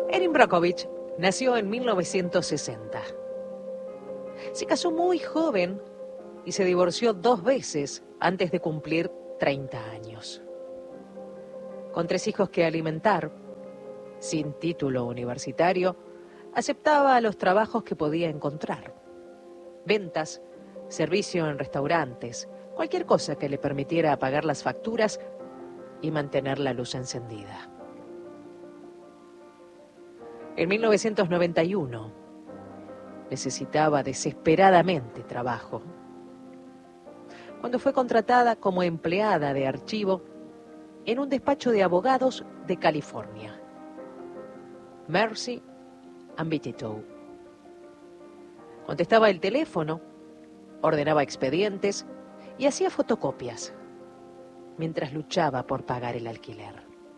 Erin Brockovich nació en 1960. Se casó muy joven y se divorció 2 veces antes de cumplir 30 años. Con 3 hijos que alimentar, sin título universitario, aceptaba los trabajos que podía encontrar. Ventas, servicio en restaurantes, cualquier cosa que le permitiera pagar las facturas y mantener la luz encendida. En 1991 necesitaba desesperadamente trabajo. Cuando fue contratada como empleada de archivo en un despacho de abogados de California, Mercy & Bigelow. Contestaba el teléfono, ordenaba expedientes y hacía fotocopias mientras luchaba por pagar el alquiler.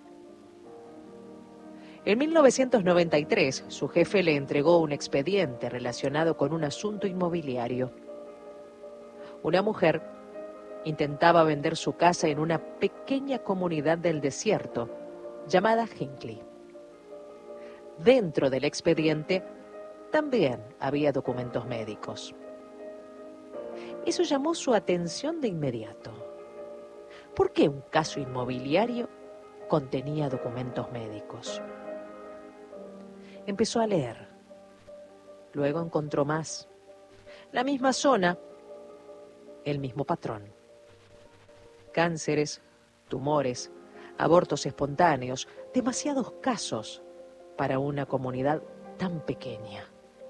En 1993, su jefe le entregó un expediente relacionado con un asunto inmobiliario. Una mujer intentaba vender su casa en una pequeña comunidad del desierto llamada Hinckley. Dentro del expediente también había documentos médicos. Eso llamó su atención de inmediato. ¿Por qué un caso inmobiliario contenía documentos médicos? Empezó a leer. Luego encontró más. La misma zona, el mismo patrón. Cánceres, tumores, abortos espontáneos, demasiados casos para una comunidad tan pequeña.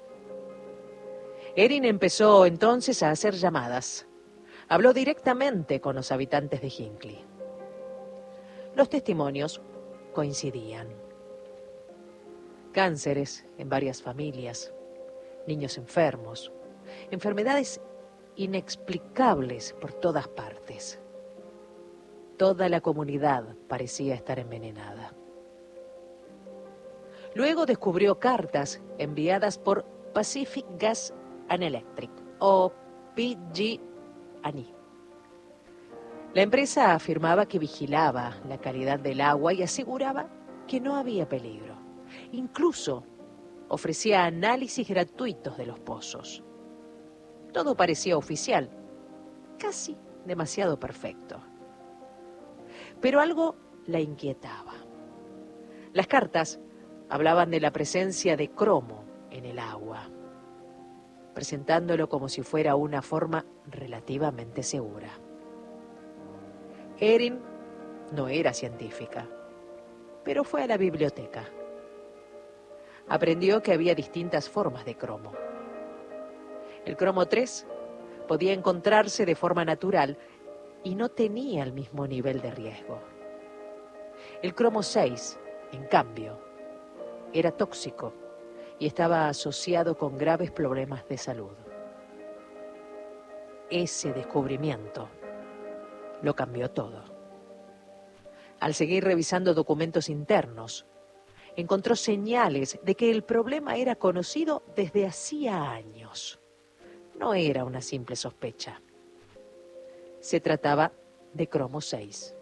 Erin empezó entonces a hacer llamadas. Habló directamente con los habitantes de Hinckley. Los testimonios coincidían. Cánceres en varias familias, niños enfermos, enfermedades inexplicables por todas partes. Toda la comunidad parecía estar envenenada. Luego descubrió cartas enviadas por Pacific Gas and Electric, o PG&E. La empresa afirmaba que vigilaba la calidad del agua y aseguraba que no había peligro. Incluso ofrecía análisis gratuitos de los pozos. Todo parecía oficial, casi demasiado perfecto. Pero algo la inquietaba. Las cartas hablaban de la presencia de cromo en el agua, presentándolo como si fuera una forma relativamente segura. Erin no era científica, pero fue a la biblioteca. Aprendió que había distintas formas de cromo. El cromo 3 podía encontrarse de forma natural y no tenía el mismo nivel de riesgo. El cromo 6, en cambio, era tóxico y estaba asociado con graves problemas de salud. Ese descubrimiento lo cambió todo. Al seguir revisando documentos internos, encontró señales de que el problema era conocido desde hacía años. No era una simple sospecha. Se trataba de cromo 6.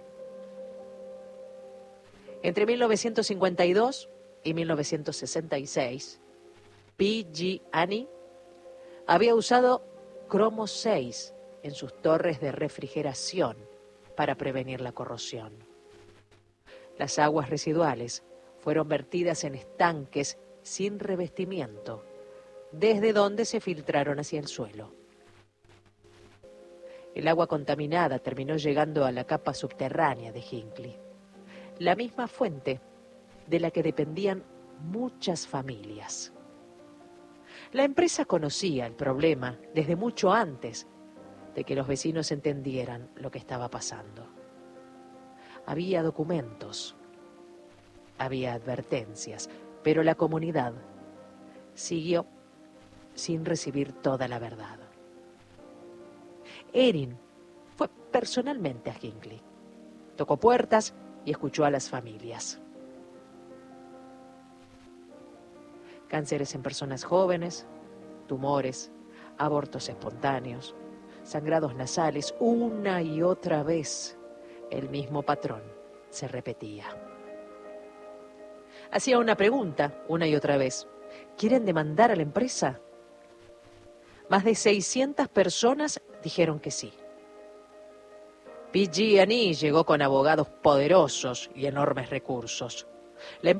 Entre 1952 y 1966, PG&E había usado cromo 6 en sus torres de refrigeración para prevenir la corrosión. Las aguas residuales fueron vertidas en estanques sin revestimiento, desde donde se filtraron hacia el suelo. El agua contaminada terminó llegando a la capa subterránea de Hinckley, la misma fuente de la que dependían muchas familias. La empresa conocía el problema desde mucho antes de que los vecinos entendieran lo que estaba pasando. Había documentos, había advertencias, pero la comunidad siguió sin recibir toda la verdad. Erin fue personalmente a Hinckley, tocó puertas y escuchó a las familias. Cánceres en personas jóvenes, tumores, abortos espontáneos, sangrados nasales, una y otra vez el mismo patrón se repetía. Hacía una pregunta una y otra vez. ¿Quieren demandar a la empresa? Más de 600 personas dijeron que sí. PG&E llegó con abogados poderosos y enormes recursos. La